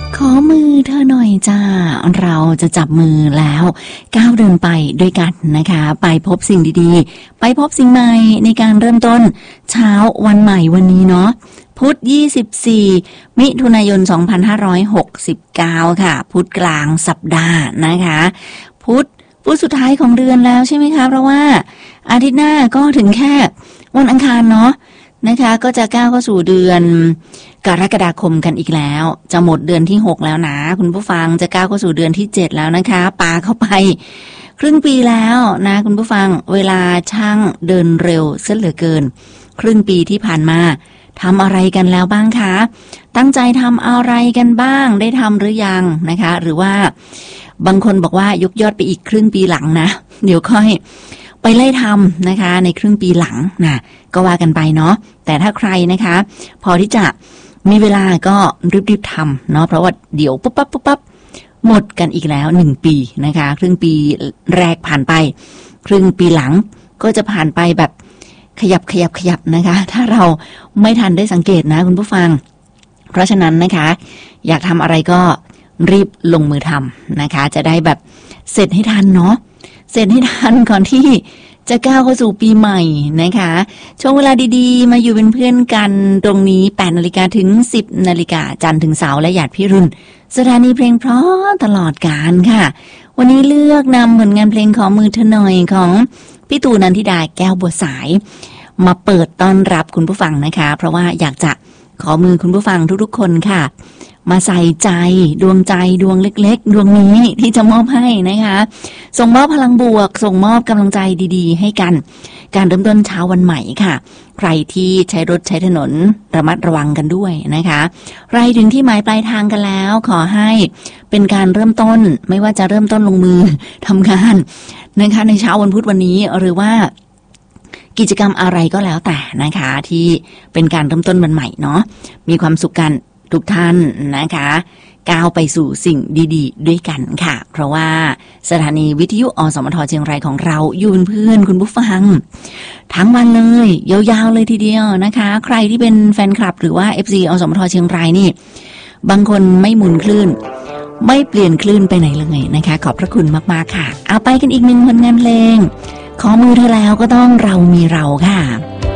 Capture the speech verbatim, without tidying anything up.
ขอมือเธอหน่อยจ้าเราจะจับมือแล้วก้าวเดินไปด้วยกันนะคะไปพบสิ่งดีๆไปพบสิ่งใหม่ในการเริ่มต้นเช้าวันใหม่วันนี้เนาะพุธยี่สิบสี่มิถุนายนสองพันห้าร้อยหกสิบเก้าค่ะพุธกลางสัปดาห์นะคะพุธพุธสุดท้ายของเดือนแล้วใช่ไหมคะเพราะว่าอาทิตย์หน้าก็ถึงแค่วันอังคารเนาะนะคะก็จะก้าวเข้าสู่เดือนกรกฎาคมกันอีกแล้วจะหมดเดือนที่หกแล้วนะคุณผู้ฟังจะก้าวเข้าสู่เดือนที่เจ็ดแล้วนะคะปาเข้าไปครึ่งปีแล้วนะคุณผู้ฟังเวลาช่างเดินเร็วเสียเหลือเกินครึ่งปีที่ผ่านมาทำอะไรกันแล้วบ้างคะตั้งใจทำอะไรกันบ้างได้ทำหรือยังนะคะหรือว่าบางคนบอกว่ายกยอดไปอีกครึ่งปีหลังนะเดี๋ยวค่อยไปไล่ทำนะคะในครึ่งปีหลังนะก็ว่ากันไปเนาะแต่ถ้าใครนะคะพอที่จะมีเวลาก็รีบๆทำเนาะเพราะว่าเดี๋ยวปุ๊บปั๊บปุ๊บปั๊บหมดกันอีกแล้วหนึ่งปีนะคะครึ่งปีแรกผ่านไปครึ่งปีหลังก็จะผ่านไปแบบขยับขยับขยับนะคะถ้าเราไม่ทันได้สังเกตนะคุณผู้ฟังเพราะฉะนั้นนะคะอยากทำอะไรก็รีบลงมือทำนะคะจะได้แบบเสร็จให้ทันเนาะเสร็จให้ทันก่อนที่จะก้าวเข้าสู่ปีใหม่นะคะช่วงเวลาดีๆมาอยู่เป็นเพื่อนกันตรงนี้แปดนาฬิกาถึงสิบนาฬิกาจันทร์ถึงเสาร์และหยาดพิรุณสถานีเพลงเพราะตลอดกาลค่ะวันนี้เลือกนำผลงานเพลงของมือเธอหน่อยของพี่ตู่นันทิดาแก้วบัวสายมาเปิดต้อนรับคุณผู้ฟังนะคะเพราะว่าอยากจะขอมือคุณผู้ฟังทุกๆคนค่ะมาใส่ใจดวงใจดวงเล็กๆดวงนี้ที่จะมอบให้นะคะส่งมอบพลังบวกส่งมอบกำลังใจดีๆให้กันการเริ่มต้นเช้าวันใหม่ค่ะใครที่ใช้รถใช้ถนนระมัดระวังกันด้วยนะคะใครถึงที่หมายปลายทางกันแล้วขอให้เป็นการเริ่มต้นไม่ว่าจะเริ่มต้นลงมือทำงานนะคะในเช้าวันพุธวันนี้หรือว่ากิจกรรมอะไรก็แล้วแต่นะคะที่เป็นการเริ่มต้นวันใหม่เนาะมีความสุขกันทุกท่านนะคะก้าวไปสู่สิ่งดีๆด้วยกันค่ะเพราะว่าสถานีวิทยุอสมทเชียงรายของเราอยู่เป็นเพื่อนคุณผู้ฟังทั้งวันเลยยาวๆเลยทีเดียวนะคะใครที่เป็นแฟนคลับหรือว่า เอฟ ซี อสมทเชียงรายนี่บางคนไม่หมุนคลื่นไม่เปลี่ยนคลื่นไปไหนเลยนะคะขอบพระคุณมากๆค่ะเอาไปกันอีกหนึ่งผลงานเพลงขอมือเธอแล้วก็ต้องเรามีเราค่ะ